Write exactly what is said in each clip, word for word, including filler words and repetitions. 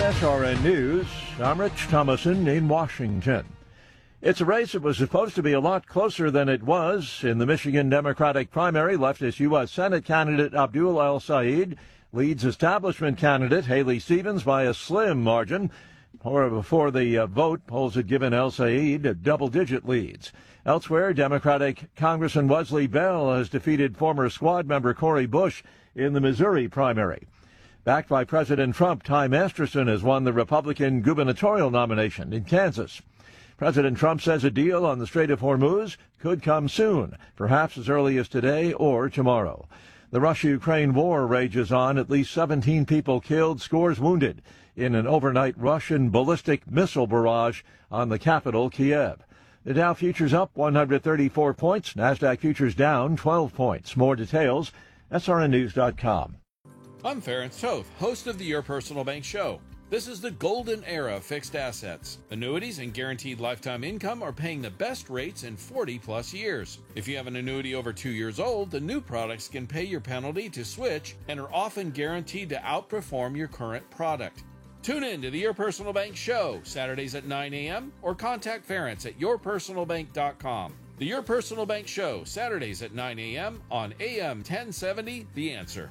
S R N News, I'm Rich Thomason in Washington. It's a race that was supposed to be a lot closer than it was. In the Michigan Democratic primary, leftist U S Senate candidate Abdul El-Sayed leads establishment candidate Haley Stevens by a slim margin. Or before the uh, vote, polls had given El-Sayed double-digit leads. Elsewhere, Democratic Congressman Wesley Bell has defeated former squad member Cori Bush in the Missouri primary. Backed by President Trump, Ty Masterson has won the Republican gubernatorial nomination in Kansas. President Trump says a deal on the Strait of Hormuz could come soon, perhaps as early as today or tomorrow. The Russia-Ukraine war rages on. At least seventeen people killed, scores wounded in an overnight Russian ballistic missile barrage on the capital, Kiev. The Dow futures up one hundred thirty-four points. NASDAQ futures down twelve points. More details, S R N news dot com. I'm Ference Toth, host of the Your Personal Bank Show. This is the golden era of fixed assets. Annuities and guaranteed lifetime income are paying the best rates in forty plus years. If you have an annuity over two years old, the new products can pay your penalty to switch and are often guaranteed to outperform your current product. Tune in to the Your Personal Bank Show, Saturdays at nine a.m. or contact Ference at your personal bank dot com. The Your Personal Bank Show, Saturdays at nine a.m. on A M ten seventy, The Answer.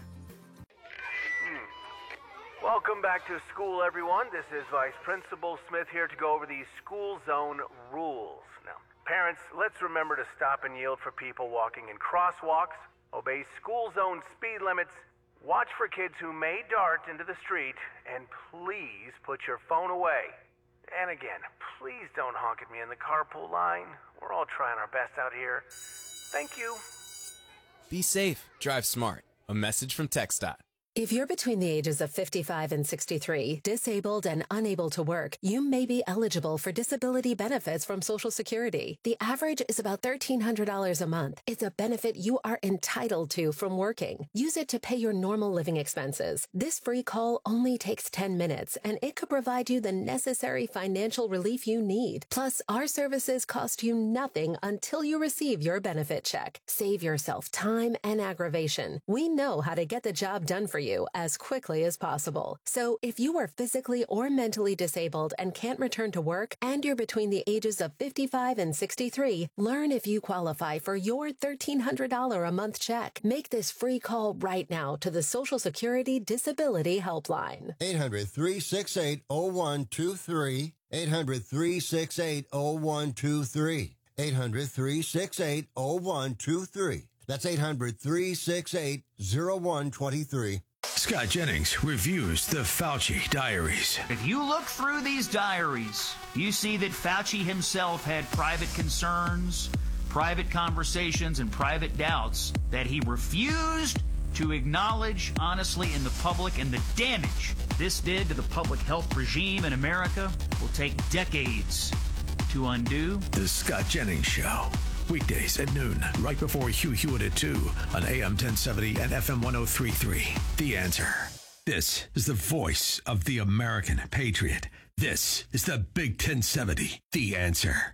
Welcome back to school, everyone. This is Vice Principal Smith here to go over these school zone rules. Now, parents, let's remember to stop and yield for people walking in crosswalks, obey school zone speed limits, watch for kids who may dart into the street, and please put your phone away. And again, please don't honk at me in the carpool line. We're all trying our best out here. Thank you. Be safe. Drive smart. A message from TxDOT. If you're between the ages of fifty-five and sixty-three, disabled and unable to work, you may be eligible for disability benefits from Social Security. The average is about thirteen hundred dollars a month. It's a benefit you are entitled to from working. Use it to pay your normal living expenses. This free call only takes ten minutes, and it could provide you the necessary financial relief you need. Plus, our services cost you nothing until you receive your benefit check. Save yourself time and aggravation. We know how to get the job done for you. you as quickly as possible. So if you are physically or mentally disabled and can't return to work, and you're between the ages of fifty-five and sixty-three, learn if you qualify for your thirteen hundred dollars a month check. Make this free call right now to the Social Security Disability Helpline. eight hundred, three six eight, oh one two three. eight hundred, three six eight, oh one two three. eight hundred, three six eight, oh one two three. That's eight hundred, three six eight, oh one two three. Scott Jennings reviews the Fauci diaries. If you look through these diaries, you see that Fauci himself had private concerns, private conversations, and private doubts that he refused to acknowledge honestly in the public, and the damage this did to the public health regime in America will take decades to undo. The Scott Jennings Show. Weekdays at noon, right before Hugh Hewitt at two on A M ten seventy and F M one oh three point three. The Answer. This is the voice of the American patriot. This is the Big ten seventy. The Answer.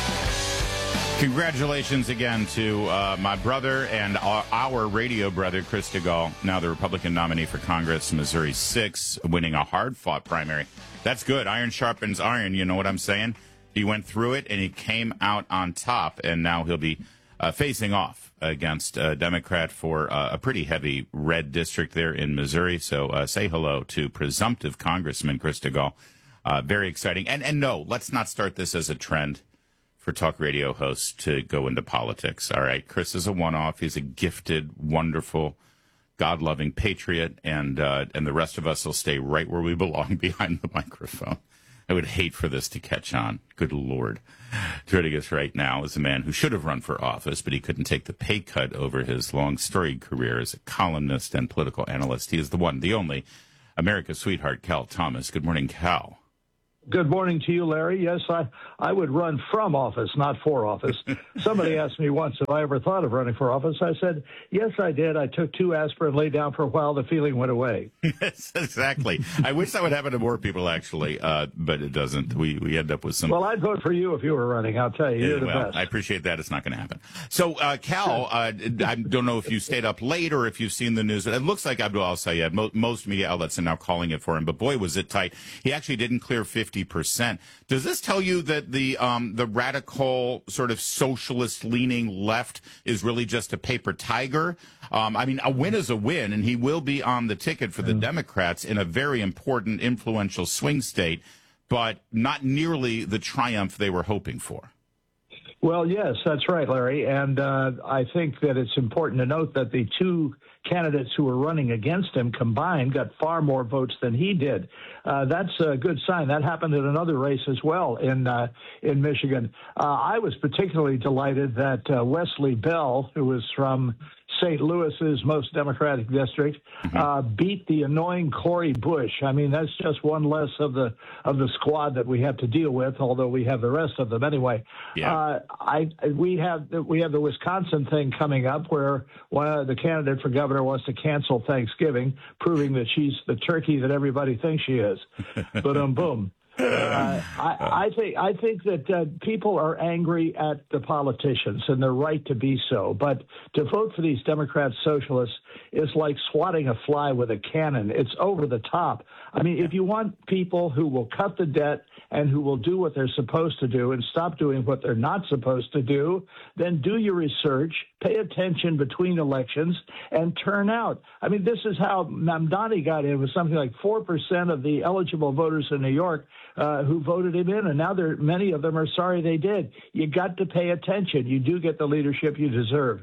Congratulations again to uh, my brother and our, our radio brother, Chris DeGaulle, now the Republican nominee for Congress, Missouri six, winning a hard-fought primary. That's good. Iron sharpens iron, you know what I'm saying? He went through it, and he came out on top, and now he'll be uh, facing off against a Democrat for uh, a pretty heavy red district there in Missouri. So uh, say hello to presumptive Congressman Chris DeGaulle. Uh, very exciting. And, and no, let's not start this as a trend for talk radio hosts to go into politics. All right, Chris is a one-off. He's a gifted, wonderful, God-loving patriot, and uh, and the rest of us will stay right where we belong, behind the microphone. I would hate for this to catch on. Good Lord. Joining us right now is a man who should have run for office, but he couldn't take the pay cut over his long storied career as a columnist and political analyst. He is the one, the only, America's sweetheart, Cal Thomas. Good morning, Cal. Good morning to you, Larry. Yes, I, I would run from office, not for office. Somebody asked me once if I ever thought of running for office. I said, yes, I did. I took two aspirin, lay down for a while. The feeling went away. Yes, exactly. I wish that would happen to more people, actually, uh, but it doesn't. We we end up with some. Well, I'd vote for you if you were running. I'll tell you, you're the well, best. I appreciate that. It's not going to happen. So, uh, Cal, uh, I don't know if you stayed up late or if you've seen the news. It looks like Abdul al-Sayed, mo- most media outlets are now calling it for him, but boy, was it tight. He actually didn't clear fifty percent. Does this tell you that the um, the radical sort of socialist-leaning left is really just a paper tiger? Um, I mean, a win is a win, and he will be on the ticket for the mm. Democrats in a very important, influential swing state, but not nearly the triumph they were hoping for. Well, yes, that's right, Larry. And uh, I think that it's important to note that the two candidates who were running against him combined got far more votes than he did. Uh, that's a good sign. That happened in another race as well in uh, in Michigan. Uh, I was particularly delighted that uh, Wesley Bell, who was from Saint Louis's most Democratic district, mm-hmm. uh, beat the annoying Cori Bush. I mean, that's just one less of the of the squad that we have to deal with, although we have the rest of them anyway. Yeah. Uh, I we have the, we have the Wisconsin thing coming up, where one of the candidate for governor wants to cancel Thanksgiving, proving that she's the turkey that everybody thinks she is. But um, boom. Uh, I, I think I think that uh, people are angry at the politicians, and they're right to be so. But to vote for these Democrat socialists is like swatting a fly with a cannon. It's over the top. I mean, if you want people who will cut the debt and who will do what they're supposed to do and stop doing what they're not supposed to do, then do your research, pay attention between elections, and turn out. I mean, this is how Mamdani got in, with something like four percent of the eligible voters in New York uh, who voted him in, and now there, many of them are sorry they did. You got to pay attention. You do get the leadership you deserve.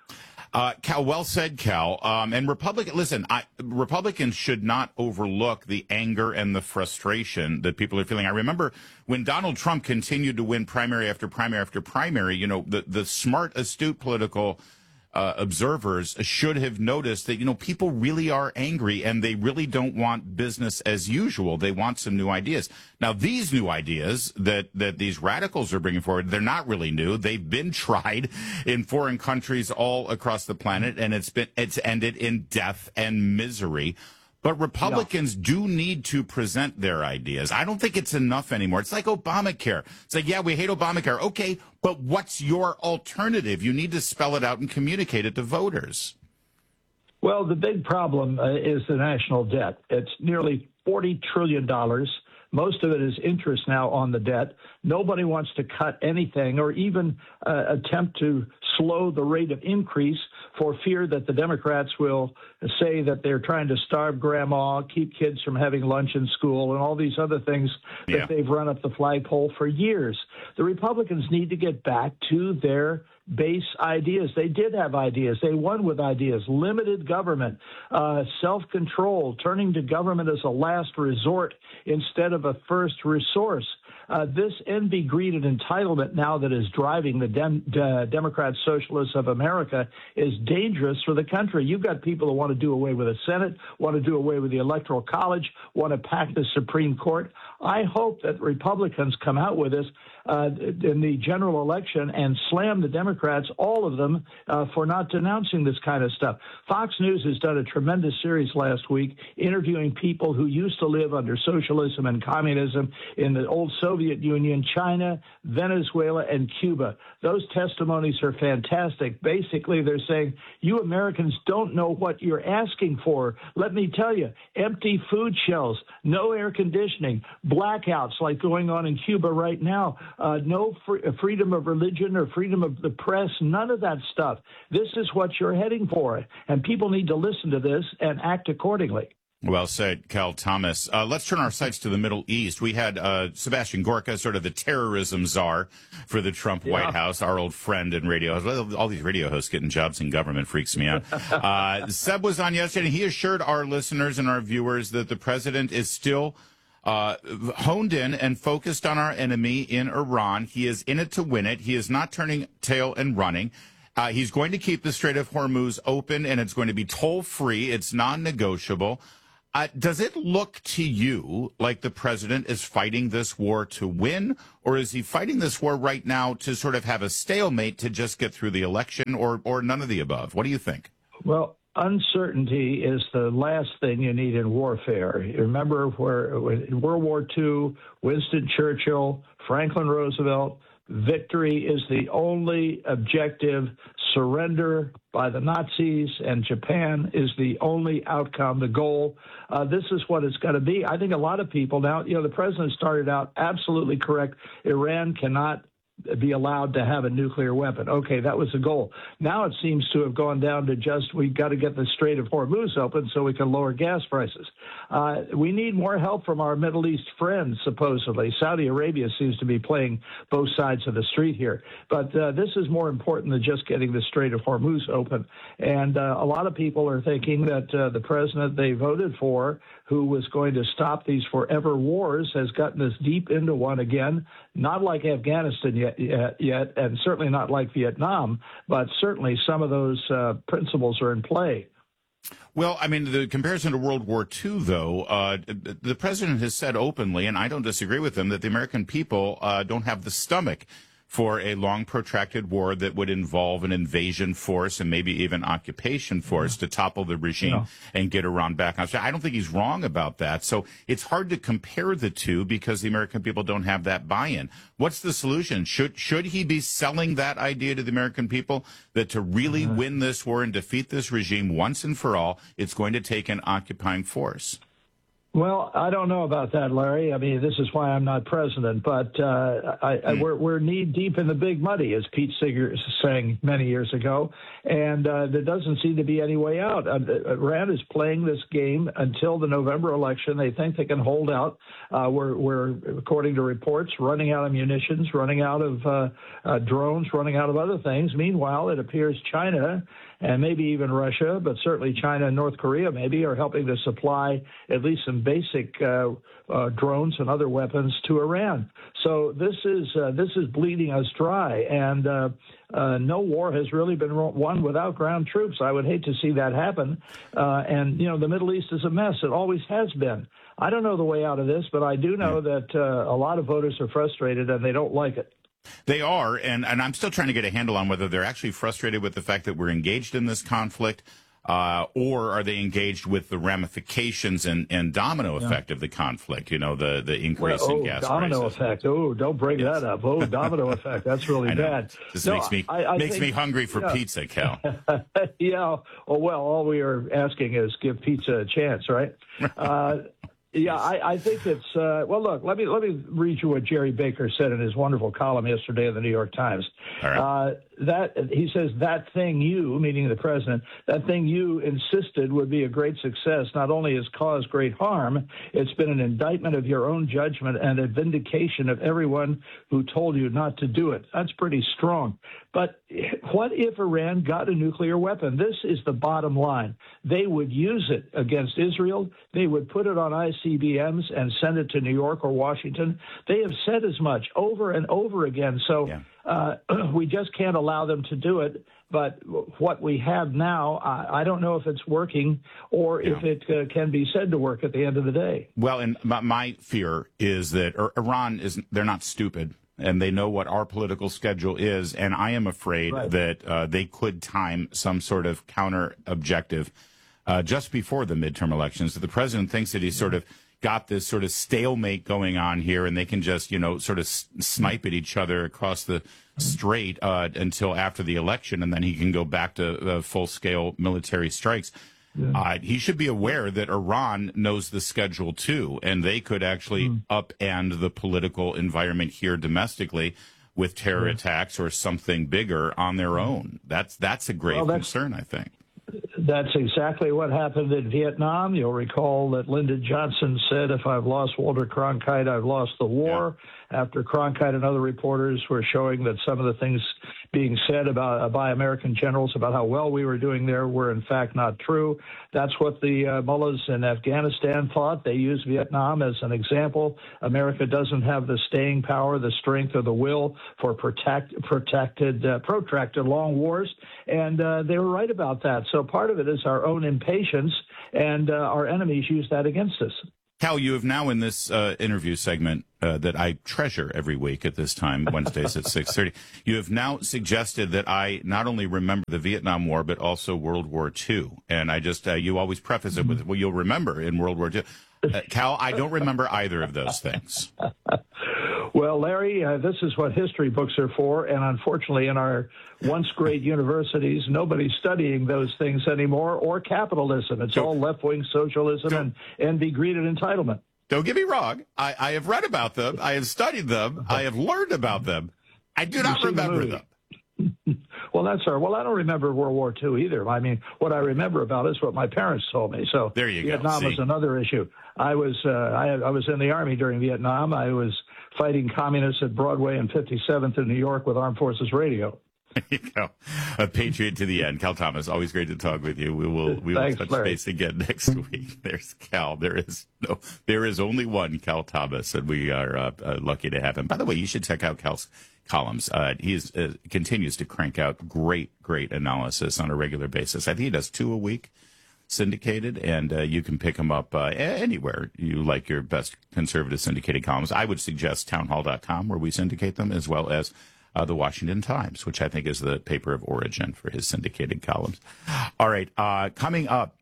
Uh, Cal, well said, Cal. Um, and Republican, listen, I, Republicans should not overlook the anger and the frustration that people are feeling. I remember when Donald Trump continued to win primary after primary after primary, you know, the, the smart, astute political Uh, observers should have noticed that, you know, people really are angry and they really don't want business as usual. They want some new ideas. Now, these new ideas that, that these radicals are bringing forward, they're not really new. They've been tried in foreign countries all across the planet, and it's been, it's ended in death and misery. But Republicans no. do need to present their ideas. I don't think it's enough anymore. It's like Obamacare. It's like, yeah, we hate Obamacare. Okay, but what's your alternative? You need to spell it out and communicate it to voters. Well, the big problem uh, is the national debt. It's nearly forty trillion dollars. Most of it is interest now on the debt. Nobody wants to cut anything or even uh, attempt to slow the rate of increase for fear that the Democrats will say that they're trying to starve grandma, keep kids from having lunch in school, and all these other things that yeah. they've run up the flagpole for years. The Republicans need to get back to their base ideas. They did have ideas. They won with ideas. Limited government, uh, self-control, turning to government as a last resort instead of a first resource. Uh, this envy, greed, and entitlement now that is driving the Dem- uh, Democrat Socialists of America is dangerous for the country. You've got people who want to do away with the Senate, want to do away with the Electoral College, want to pack the Supreme Court. I hope that Republicans come out with this uh, in the general election and slam the Democrats, all of them, uh, for not denouncing this kind of stuff. Fox News has done a tremendous series last week interviewing people who used to live under socialism and communism in the old Soviet Union, China, Venezuela, and Cuba. Those testimonies are fantastic. Basically, they're saying, you Americans don't know what you're asking for. Let me tell you, empty food shelves, no air conditioning, blackouts like going on in Cuba right now, uh, no fr- freedom of religion or freedom of the press, none of that stuff. This is what you're heading for, and people need to listen to this and act accordingly. Well said, Cal Thomas. Uh, let's turn our sights to the Middle East. We had uh, Sebastian Gorka, sort of the terrorism czar for the Trump yeah. White House, our old friend in radio. All these radio hosts getting jobs in government freaks me out. uh, Seb was on yesterday, and he assured our listeners and our viewers that the president is still uh, honed in and focused on our enemy in Iran. He is in it to win it. He is not turning tail and running. Uh, he's going to keep the Strait of Hormuz open, and it's going to be toll-free. It's non-negotiable. Uh, does it look to you like the president is fighting this war to win, or is he fighting this war right now to sort of have a stalemate to just get through the election, or, or none of the above? What do you think? Well, uncertainty is the last thing you need in warfare. You remember where in World War Two, Winston Churchill, Franklin Roosevelt, victory is the only objective. Surrender by the Nazis and Japan is the only outcome, the goal. Uh, this is what it's got to be. I think a lot of people now, you know, the president started out absolutely correct. Iran cannot be allowed to have a nuclear weapon. Okay, that was the goal. Now it seems to have gone down to just we've got to get the Strait of Hormuz open so we can lower gas prices. Uh, we need more help from our Middle East friends, supposedly. Saudi Arabia seems to be playing both sides of the street here. But uh, this is more important than just getting the Strait of Hormuz open. And uh, a lot of people are thinking that uh, the president they voted for, who was going to stop these forever wars, has gotten us deep into one again, not like Afghanistan yet, yet, yet and certainly not like Vietnam, but certainly some of those uh, principles are in play. Well, I mean, the comparison to World War Two, though, uh, the president has said openly, and I don't disagree with him, that the American people uh, don't have the stomach for a long, protracted war that would involve an invasion force and maybe even occupation force to topple the regime no. and get Iran back on. I don't think he's wrong about that. So it's hard to compare the two because the American people don't have that buy-in. What's the solution? Should should he be selling that idea to the American people that to really uh-huh. win this war and defeat this regime once and for all, it's going to take an occupying force? Well, I don't know about that, Larry. I mean, this is why I'm not president. But uh, I, I, we're, we're knee deep in the big muddy, as Pete Seeger sang many years ago, and uh, there doesn't seem to be any way out. Uh, Iran is playing this game until the November election. They think they can hold out. Uh, we're, we're, according to reports, running out of munitions, running out of uh, uh, drones, running out of other things. Meanwhile, it appears China and maybe even Russia, but certainly China and North Korea maybe, are helping to supply at least some basic uh, uh, drones and other weapons to Iran. So this is uh, this is bleeding us dry, and uh, uh, no war has really been won without ground troops. I would hate to see that happen. Uh, and, you know, the Middle East is a mess. It always has been. I don't know the way out of this, but I do know that uh, a lot of voters are frustrated and they don't like it. They are, and, and I'm still trying to get a handle on whether they're actually frustrated with the fact that we're engaged in this conflict, uh, or are they engaged with the ramifications and, and domino effect yeah. of the conflict, you know, the, the increase well, oh, in gas domino prices. effect. Oh, don't bring yes. that up. Oh, domino effect. That's really bad. This no, makes me I, I makes think, me hungry for yeah. pizza, Cal. yeah. Oh, well, all we are asking is give pizza a chance, right? Uh Yeah, I, I think it's uh, well. Look, let me let me read you what Jerry Baker said in his wonderful column yesterday in the New York Times. All right. Uh, that he says that thing you, meaning the president, that thing you insisted would be a great success. Not only has caused great harm, it's been an indictment of your own judgment and a vindication of everyone who told you not to do it. That's pretty strong. But what if Iran got a nuclear weapon? This is the bottom line. They would use it against Israel. They would put it on I C B Ms and send it to New York or Washington. They have said as much over and over again. So yeah. uh, we just can't allow them to do it. But what we have now, I, I don't know if it's working or yeah. if it uh, can be said to work at the end of the day. Well, and my, my fear is that Iran is, they're not stupid. And they know what our political schedule is, and I am afraid right. that uh, they could time some sort of counter objective uh, just before the midterm elections. The president thinks that he's sort of got this sort of stalemate going on here, and they can just, you know, sort of s- snipe at each other across the strait uh, until after the election, and then he can go back to uh, full-scale military strikes. Yeah. Uh, he should be aware that Iran knows the schedule, too, and they could actually mm. upend the political environment here domestically with terror yeah. attacks or something bigger on their own. That's that's a grave well, that's, concern, I think. That's exactly what happened in Vietnam. You'll recall that Lyndon Johnson said, if I've lost Walter Cronkite, I've lost the war. Yeah. After Cronkite and other reporters were showing that some of the things being said about uh, by American generals about how well we were doing there were in fact not true. That's what the uh, mullahs in Afghanistan thought. They used Vietnam as an example. America doesn't have the staying power, the strength, or the will for protect, protected, uh, protracted long wars, and uh, they were right about that. So part of it is our own impatience, and uh, our enemies use that against us. Cal, you have now in this uh, interview segment uh, that I treasure every week at this time, Wednesdays at six thirty, you have now suggested that I not only remember the Vietnam War, but also World War Two. And I just, uh, you always preface it with, well, you'll remember in World War Two. Uh, Cal, I don't remember either of those things. Well, Larry, uh, this is what history books are for, and unfortunately in our once great universities, nobody's studying those things anymore, or capitalism. It's all left-wing socialism and envy-greed and entitlement. Don't get me wrong. I, I have read about them. I have studied them. I have learned about them. I do not remember them. Well, that's our. Well, I don't remember World War Two either. I mean, what I remember about is what my parents told me. So there you Vietnam go. was another issue. I was uh, I, I was in the Army during Vietnam. I was fighting communists at Broadway and fifty-seventh in New York with Armed Forces Radio. There you go. A patriot to the end. Cal Thomas, always great to talk with you. We will we will Thanks, touch Larry. base again next week. There's Cal. There is no. There is only one Cal Thomas, and we are uh, uh, lucky to have him. By the way, you should check out Cal's columns. Uh, he is, uh, continues to crank out great, great analysis on a regular basis. I think he does two a week, syndicated, and uh, you can pick him up uh, anywhere you like your best conservative syndicated columns. I would suggest townhall dot com, where we syndicate them, as well as uh, the Washington Times, which I think is the paper of origin for his syndicated columns. All right, uh, coming up,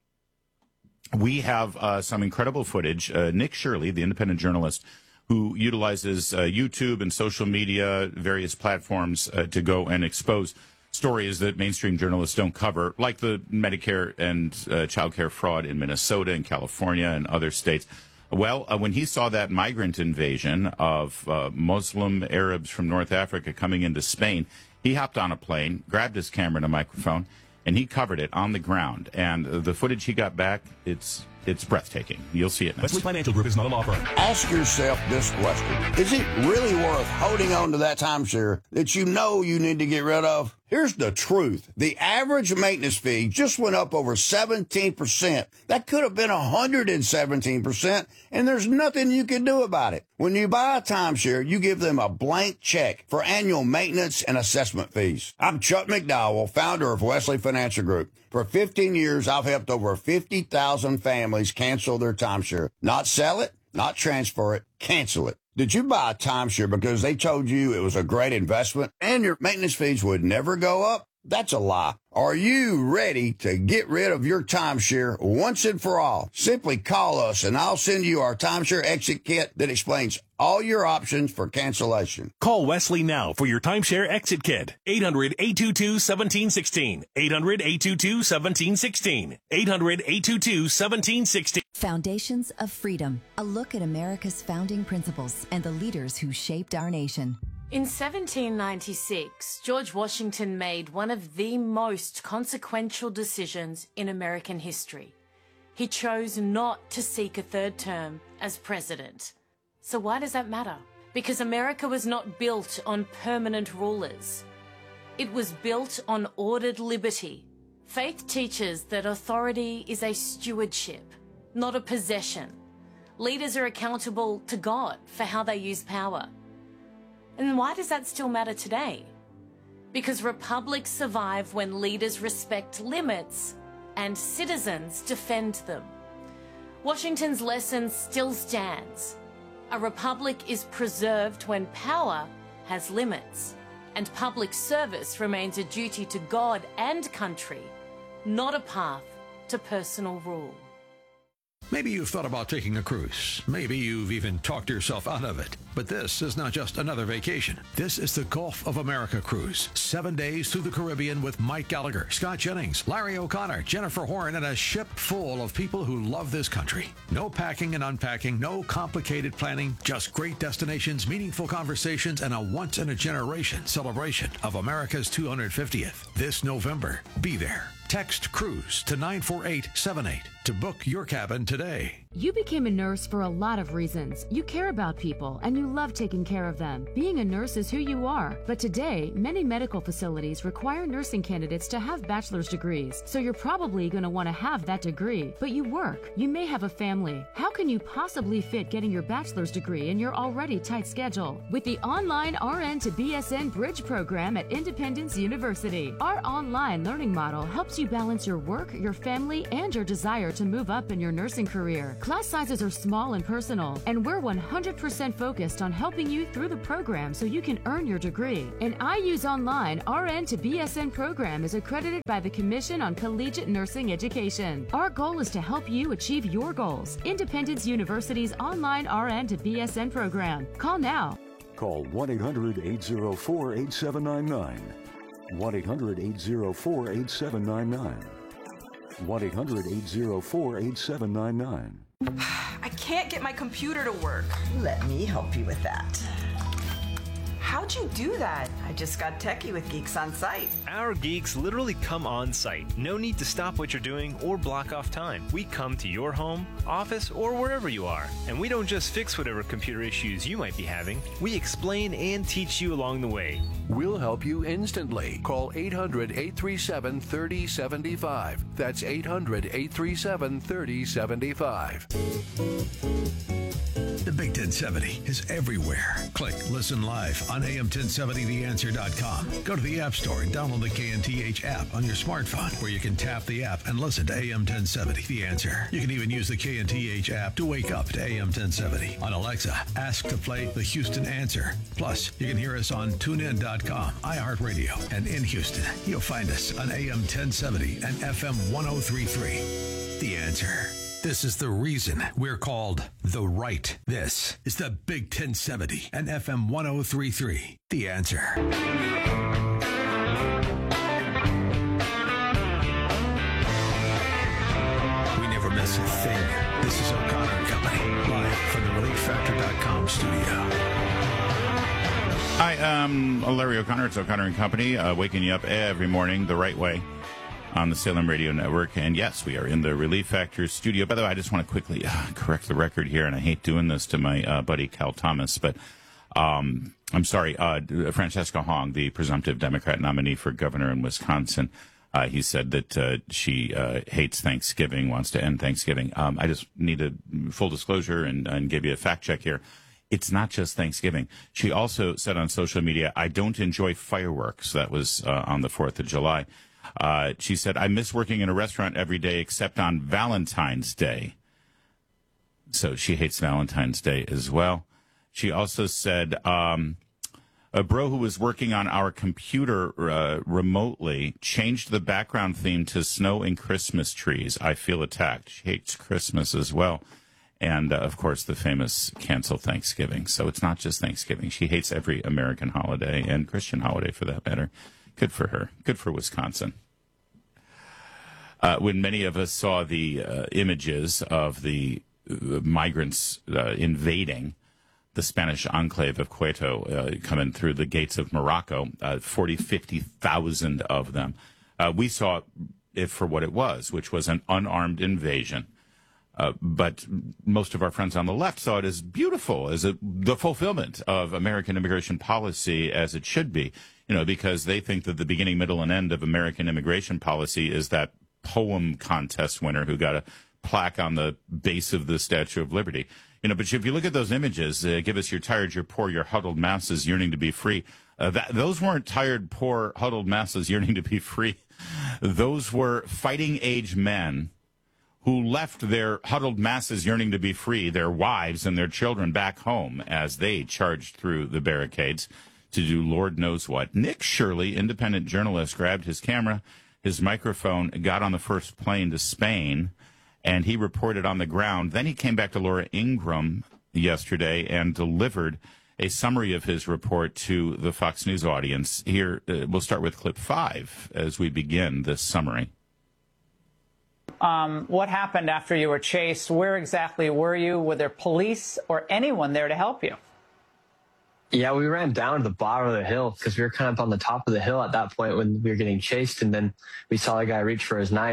we have uh, some incredible footage. Uh, Nick Shirley, the independent journalist, who utilizes uh, YouTube and social media, various platforms uh, to go and expose stories that mainstream journalists don't cover, like the Medicare and uh, child care fraud in Minnesota and California and other states. Well, uh, when he saw that migrant invasion of uh, Muslim Arabs from North Africa coming into Spain, he hopped on a plane, grabbed his camera and a microphone, and he covered it on the ground. And uh, the footage he got back, it's it's breathtaking. You'll see it next. Wesley Financial Group is not a law firm. Ask yourself this question. Is it really worth holding on to that timeshare that you know you need to get rid of? Here's the truth. The average maintenance fee just went up over seventeen percent. That could have been one hundred seventeen percent, and there's nothing you can do about it. When you buy a timeshare, you give them a blank check for annual maintenance and assessment fees. I'm Chuck McDowell, founder of Wesley Financial Group. For fifteen years, I've helped over fifty thousand families cancel their timeshare. Not sell it, not transfer it, cancel it. Did you buy a timeshare because they told you it was a great investment and your maintenance fees would never go up? That's a lie. Are you ready to get rid of your timeshare once and for all? Simply call us and I'll send you our timeshare exit kit that explains all your options for cancellation. Call Wesley now for your timeshare exit kit. eight hundred, eight two two, one seven one six. eight hundred, eight two two, one seven one six. eight hundred, eight two two, one seven one six. Foundations of Freedom. A look at America's founding principles and the leaders who shaped our nation. In seventeen ninety-six, George Washington made one of the most consequential decisions in American history. He chose not to seek a third term as president. So why does that matter? Because America was not built on permanent rulers. It was built on ordered liberty. Faith teaches that authority is a stewardship, not a possession. Leaders are accountable to God for how they use power. And why does that still matter today? Because republics survive when leaders respect limits and citizens defend them. Washington's lesson still stands. A republic is preserved when power has limits, and public service remains a duty to God and country, not a path to personal rule. Maybe you've thought about taking a cruise. Maybe you've even talked yourself out of it. But this is not just another vacation. This is the Gulf of America cruise. Seven days through the Caribbean with Mike Gallagher, Scott Jennings, Larry O'Connor, Jennifer Horn, and a ship full of people who love this country. No packing and unpacking, no complicated planning, just great destinations, meaningful conversations, and a once-in-a-generation celebration of America's two hundred fiftieth. This November, be there. Text CRUISE to nine four eight seven eight. to book your cabin today. You became a nurse for a lot of reasons. You care about people and you love taking care of them. Being a nurse is who you are. But today, many medical facilities require nursing candidates to have bachelor's degrees. So you're probably going to want to have that degree. But you work. You may have a family. How can you possibly fit getting your bachelor's degree in your already tight schedule? With the online R N to B S N Bridge program at Independence University, our online learning model helps you balance your work, your family, and your desire to move up in your nursing career. Class sizes are small and personal, and we're one hundred percent focused on helping you through the program so you can earn your degree. An I U's Online R N to B S N program is accredited by the Commission on Collegiate Nursing Education. Our goal is to help you achieve your goals. Independence University's online R N to B S N program. Call now. Call one eight hundred, eight oh four, eight seven nine nine. one eight hundred, eight oh four, eight seven nine nine. one eight hundred, eight oh four, eight seven nine nine. I can't get my computer to work. Let me help you with that. How'd you do that? I just got techie with Geeks on Site. Our geeks literally come on site. No need to stop what you're doing or block off time. We come to your home, office, or wherever you are. And we don't just fix whatever computer issues you might be having. We explain and teach you along the way. We'll help you instantly. Call eight hundred, eight three seven, three oh seven five. That's eight hundred, eight three seven, three oh seven five. The Big ten seventy is everywhere. Click Listen Live on A M ten seventy the answer dot com. Go to the App Store and download the K N T H app on your smartphone, where you can tap the app and listen to A M ten seventy The Answer. You can even use the K N T H app to wake up to A M ten seventy. On Alexa, ask to play the Houston Answer. Plus, you can hear us on tune in dot com, iHeartRadio, and in Houston, you'll find us on A M ten seventy and F M one oh three point three. The Answer. This is the reason we're called The Right. This is the Big ten seventy and F M one oh three point three. The Answer. We never miss a thing. This is O'Connor and Company, live from the relief factor dot com studio. Hi, um, Larry O'Connor. It's O'Connor and Company, uh, waking you up every morning the right way on the Salem Radio Network. And yes, we are in the Relief Factor studio. By the way, I just want to quickly uh, correct the record here, and I hate doing this to my uh, buddy Cal Thomas, but um, I'm sorry, uh, Francesca Hong, the presumptive Democrat nominee for governor in Wisconsin, uh, he said that uh, she uh, hates Thanksgiving, wants to end Thanksgiving. Um, I just need a full disclosure and, and give you a fact check here. It's not just Thanksgiving. She also said on social media, I don't enjoy fireworks. That was uh, on the fourth of July. Uh, she said, I miss working in a restaurant every day except on Valentine's Day. So she hates Valentine's Day as well. She also said, um, a bro who was working on our computer uh, remotely changed the background theme to snow and Christmas trees. I feel attacked. She hates Christmas as well. And, uh, of course, the famous cancel Thanksgiving. So it's not just Thanksgiving. She hates every American holiday and Christian holiday for that matter. Good for her. Good for Wisconsin. Uh, when many of us saw the uh, images of the uh, migrants uh, invading the Spanish enclave of Quito, uh, coming through the gates of Morocco, uh, forty, fifty thousand of them, uh, we saw it for what it was, which was an unarmed invasion. Uh, but most of our friends on the left saw it as beautiful, as a, the fulfillment of American immigration policy as it should be, you know, because they think that the beginning, middle, and end of American immigration policy is that poem contest winner who got a plaque on the base of the Statue of Liberty. You know, but if you look at those images, uh, give us your tired, your poor, your huddled masses yearning to be free. Uh, that, those weren't tired, poor, huddled masses yearning to be free. Those were fighting age men who left their huddled masses yearning to be free, their wives and their children, back home as they charged through the barricades to do Lord knows what. Nick Shirley, independent journalist, grabbed his camera, his microphone, got on the first plane to Spain, and he reported on the ground. Then he came back to Laura Ingraham yesterday and delivered a summary of his report to the Fox News audience. Here, uh, we'll start with clip five as we begin this summary. Um, what happened after you were chased? Where exactly were you? Were there police or anyone there to help you? Yeah, we ran down to the bottom of the hill because we were kind of on the top of the hill at that point when we were getting chased. And then we saw a guy reach for his knife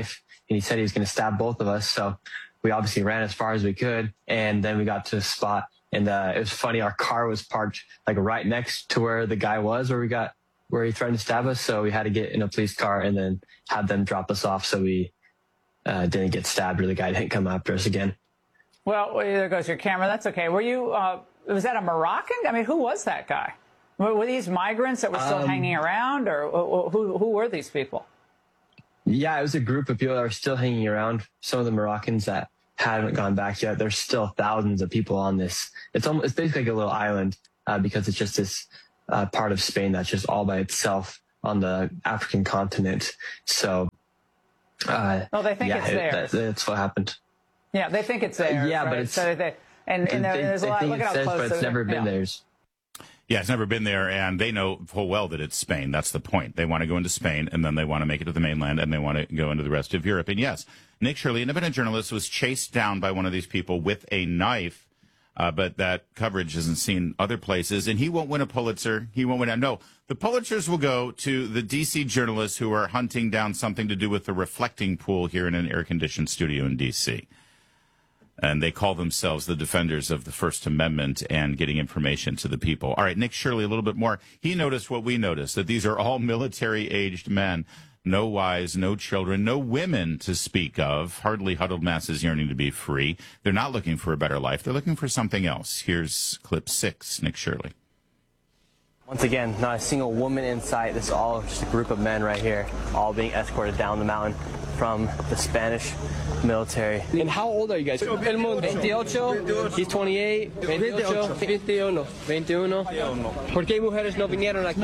and he said he was going to stab both of us. So we obviously ran as far as we could, and then we got to a spot, and uh, it was funny. Our car was parked like right next to where the guy was, where we got where he threatened to stab us. So we had to get in a police car and then have them drop us off, so we uh, didn't get stabbed or the guy didn't come after us again. Well, there goes your camera. That's okay. Were you? Uh, was that a Moroccan? I mean, who was that guy? Were, were these migrants that were still Um, hanging around, or who? Who were these people? Yeah, it was a group of people that were still hanging around. Some of the Moroccans that haven't gone back yet. There's still thousands of people on this. It's almost, it's basically like a little island uh, because it's just this uh, part of Spain that's just all by itself on the African continent. So, uh, Oh, they think yeah, it's it- theirs. that- that's what happened. Yeah, they think it's theirs. yeah, but right? it's- so they, and, and there, They- there's a they lot. think Look at it's how theirs, close. but it's they- never been yeah. theirs. Yeah, it's never been there, and they know full well that it's Spain. That's the point. They want to go into Spain, and then they want to make it to the mainland, and they want to go into the rest of Europe. And yes, Nick Shirley, independent journalist, was chased down by one of these people with a knife, uh, but that coverage isn't seen other places, and he won't win a Pulitzer. He won't win. No, the Pulitzers will go to the D C journalists who are hunting down something to do with the reflecting pool here in an air-conditioned studio in D C, and they call themselves the defenders of the First Amendment and getting information to the people. All right, Nick Shirley, a little bit more. He noticed what we noticed, that these are all military-aged men. No wives, no children, no women to speak of, hardly huddled masses yearning to be free. They're not looking for a better life. They're looking for something else. Here's clip six, Nick Shirley. Once again, not a single woman in sight. This is all just a group of men right here, all being escorted down the mountain from the Spanish military. And how old are you guys? twenty-eight. He's twenty-eight. twenty-eight. twenty-one. twenty-one. ¿Por qué mujeres no vinieron aquí?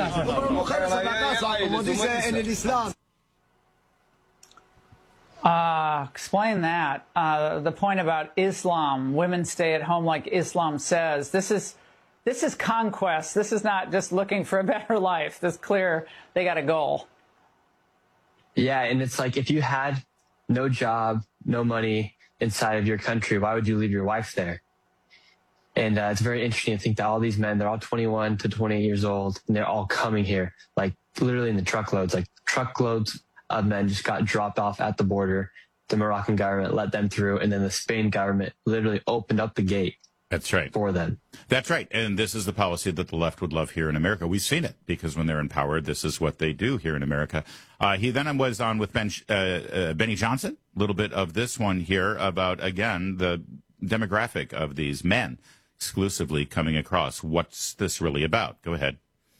Uh, explain that. Uh, the point about Islam, women stay at home like Islam says. This is this is conquest. This is not just looking for a better life. This clear they got a goal. Yeah, and it's like if you had no job, no money inside of your country, why would you leave your wife there? And uh, it's very interesting to think that all these men, they're all twenty-one to twenty-eight years old, and they're all coming here, like literally in the truckloads, like truckloads of men just got dropped off at the border. The Moroccan government let them through, and then the Spain government literally opened up the gate. That's right. For them. That's right. And this is the policy that the left would love here in America. We've seen it because when they're in power, this is what they do here in America. Uh, he then was on with Ben, uh, uh, Benny Johnson, a little bit of this one here about, again, the demographic of these men exclusively coming across. What's this really about? Go ahead.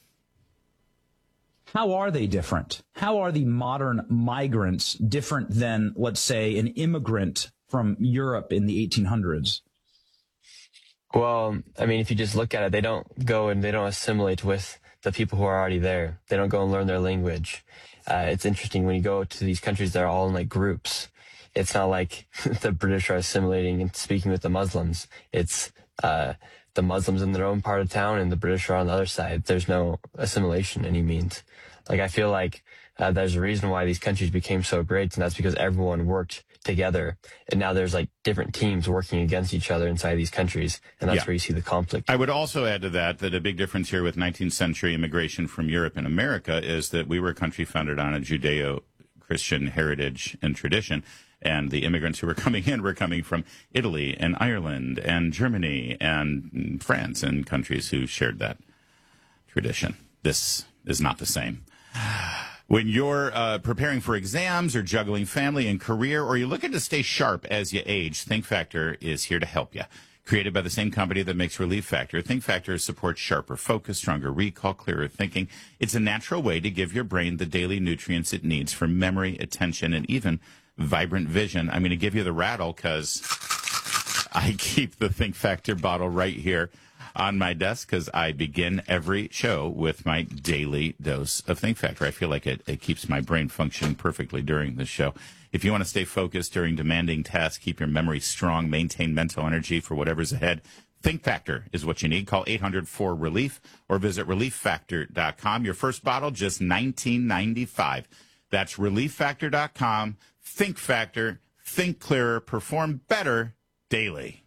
How are they different? How are the modern migrants different than, let's say, an immigrant from Europe in the eighteen hundreds? Well, I mean, if you just look at it, they don't go and they don't assimilate with the people who are already there. They don't go and learn their language. Uh, it's interesting when you go to these countries, they're all in like groups. It's not like the British are assimilating and speaking with the Muslims. It's uh, the Muslims in their own part of town and the British are on the other side. There's no assimilation any means. Like, I feel like uh, there's a reason why these countries became so great, and that's because everyone worked together. And now there's like different teams working against each other inside these countries, and that's Yeah. where you see the conflict. I would also add to that that a big difference here with nineteenth century immigration from Europe and America is that we were a country founded on a Judeo-Christian heritage and tradition. And the immigrants who were coming in were coming from Italy and Ireland and Germany and France and countries who shared that tradition. This is not the same. When you're uh, preparing for exams or juggling family and career, or you're looking to stay sharp as you age, Think Factor is here to help you. Created by the same company that makes Relief Factor, Think Factor supports sharper focus, stronger recall, clearer thinking. It's a natural way to give your brain the daily nutrients it needs for memory, attention, and even vibrant vision. I'm going to give you the rattle because I keep the Think Factor bottle right here on my desk because I begin every show with my daily dose of Think Factor. I feel like it, it keeps my brain functioning perfectly during the show. If you want to stay focused during demanding tasks, keep your memory strong, maintain mental energy for whatever's ahead, Think Factor is what you need. Call eight hundred four relief or visit relief factor dot com. Your first bottle, just nineteen ninety-five. That's relief factor dot com. Think Factor. Think clearer. Perform better daily.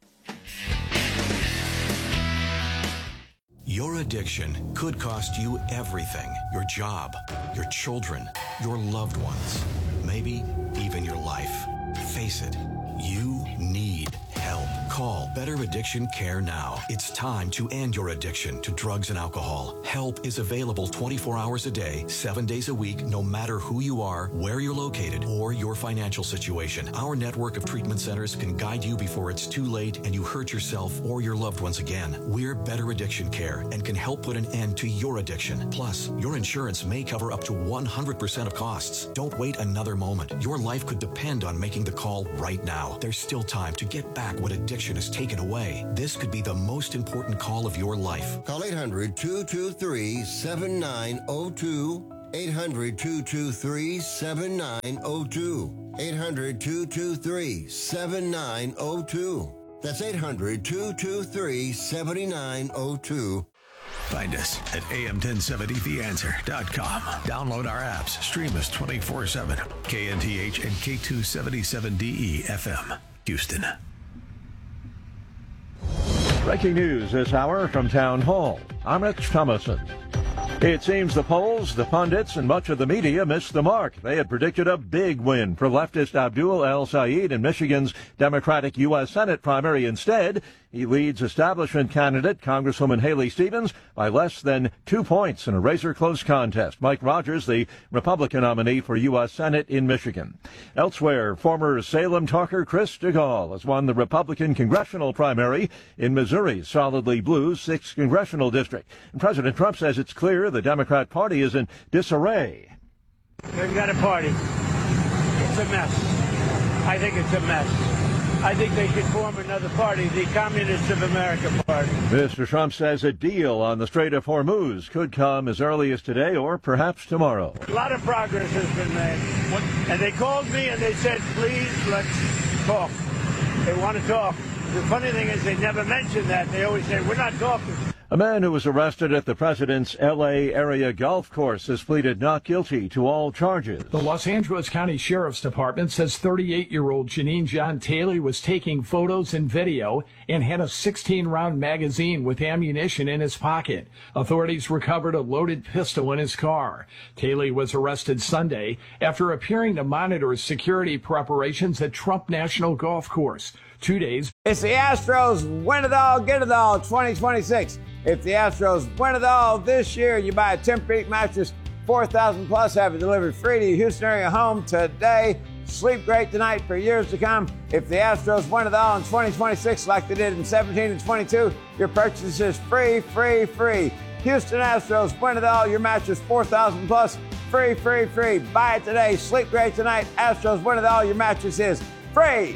Your addiction could cost you everything. Your job, your children, your loved ones. Make maybe even your life. Face it, you need help. Call Better Addiction Care now. It's time to end your addiction to drugs and alcohol. Help is available twenty-four hours a day, seven days a week, no matter who you are, where you're located, or your financial situation. Our network of treatment centers can guide you before it's too late and you hurt yourself or your loved ones again. We're Better Addiction Care and can help put an end to your addiction. Plus, your insurance may cover up to one hundred percent of costs. Don't wait another moment. Your life could depend on making the call right now. There's still time to get back what addiction is taken away. This could be the most important call of your life. Call eight hundred, two two three, seven nine zero two. eight hundred, two two three, seven nine zero two. eight hundred, two two three, seven nine zero two. That's eight hundred, two two three, seven nine zero two. Find us at A M ten seventy the answer dot com. Download our apps. Stream us twenty-four seven. K N T H and K two seventy-seven D E F M, Houston. Breaking news this hour from Town Hall. I'm Rich Thomason. It seems the polls, the pundits, and much of the media missed the mark. They had predicted a big win for leftist Abdul El-Sayed in Michigan's Democratic U S Senate primary. Instead, he leads establishment candidate Congresswoman Haley Stevens by less than two points in a razor-close contest. Mike Rogers, the Republican nominee for U S Senate in Michigan. Elsewhere, former Salem talker Chris DeGaulle has won the Republican congressional primary in Missouri's solidly blue sixth congressional district. And President Trump says it's clear the Democrat Party is in disarray. They've got a party. It's a mess. I think it's a mess. I think they should form another party, the Communists of America Party. Mister Trump says a deal on the Strait of Hormuz could come as early as today or perhaps tomorrow. A lot of progress has been made. What? And they called me and they said, please, let's talk. They want to talk. The funny thing is they never mention that. They always say, we're not talking. A man who was arrested at the president's L A area golf course has pleaded not guilty to all charges. The Los Angeles County Sheriff's Department says thirty-eight-year-old Janine John Taylor was taking photos and video and had a sixteen round magazine with ammunition in his pocket. Authorities recovered a loaded pistol in his car. Taylor was arrested Sunday after appearing to monitor security preparations at Trump National Golf Course. Two days. It's the Astros win it all, get it all twenty twenty-six. If the Astros win it all this year, you buy a Tempur-Pedic mattress, four thousand plus, have it delivered free to your Houston area home today. Sleep great tonight for years to come. If the Astros win it all in twenty twenty-six like they did in seventeen and twenty-two, your purchase is free, free, free. Houston Astros win it all, your mattress, four thousand plus, free, free, free. Buy it today. Sleep great tonight. Astros win it all, your mattress is free.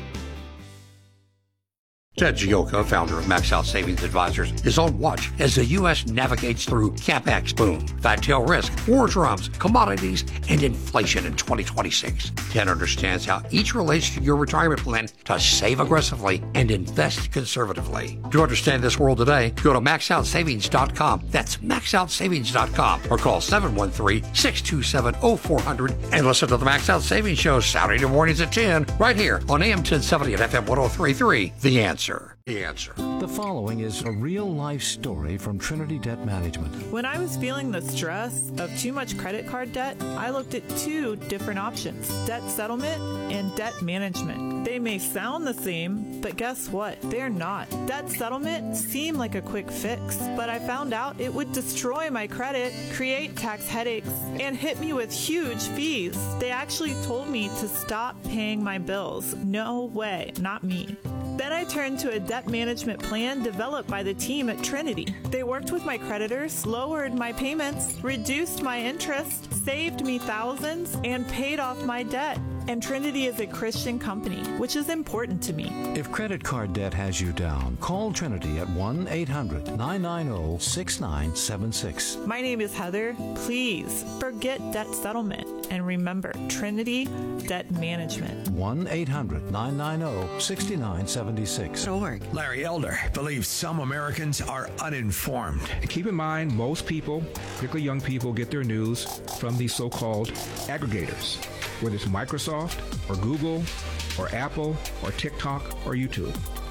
Ted Gioka, founder of Max Out Savings Advisors, is on watch as the U S navigates through CapEx boom, fat tail risk, war drums, commodities, and inflation in twenty twenty-six. Ted understands how each relates to your retirement plan to save aggressively and invest conservatively. To understand this world today, go to max out savings dot com. That's max out savings dot com or call seven one three, six two seven, zero four zero zero and listen to the Max Out Savings Show Saturday mornings at ten right here on A M ten seventy and F M one oh three point three. The Answer. The Answer. The following is a real-life story from Trinity Debt Management. When I was feeling the stress of too much credit card debt, I looked at two different options, debt settlement and debt management. They may sound the same, but guess what? They're not. Debt settlement seemed like a quick fix, but I found out it would destroy my credit, create tax headaches, and hit me with huge fees. They actually told me to stop paying my bills. No way, not me. Then I turned to a debt management plan developed by the team at Trinity. They worked with my creditors, lowered my payments, reduced my interest, saved me thousands, and paid off my debt. And Trinity is a Christian company, which is important to me. If credit card debt has you down, call Trinity at one eight hundred, nine nine zero, six nine seven six. My name is Heather. Please forget debt settlement and remember Trinity Debt Management. one eight hundred, nine nine zero, six nine seven six. Larry Elder believes some Americans are uninformed. Keep in mind, most people, particularly young people, get their news from these so-called aggregators, whether it's Microsoft or Google or Apple or TikTok or YouTube.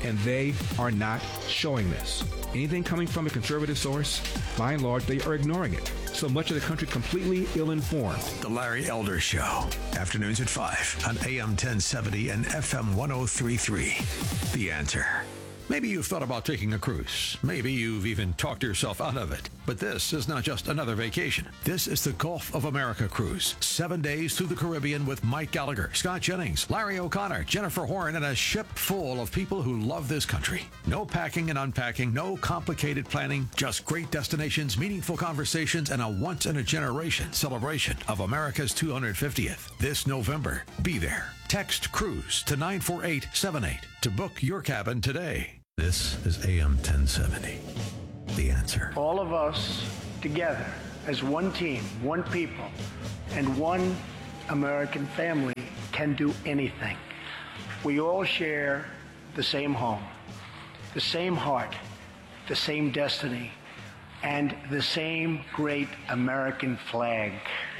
and they are not showing this. Anything coming from a conservative source, by and large, they are ignoring it. So much of the country completely ill-informed. The Larry Elder Show, afternoons at five on A M ten seventy and F M ten thirty-three. The Answer. Maybe you've thought about taking a cruise. Maybe you've even talked yourself out of it. But this is not just another vacation. This is the Gulf of America cruise. Seven days through the Caribbean with Mike Gallagher, Scott Jennings, Larry O'Connor, Jennifer Horn, and a ship full of people who love this country. No packing and unpacking, no complicated planning, just great destinations, meaningful conversations, and a once-in-a-generation celebration of America's two hundred fiftieth. This November, be there. Text CRUISE to nine four eight seven eight to book your cabin today. This is A M ten seventy. The Answer. All of us together as one team, one people, and one American family can do anything. We all share the same home, the same heart, the same destiny, and the same great American flag.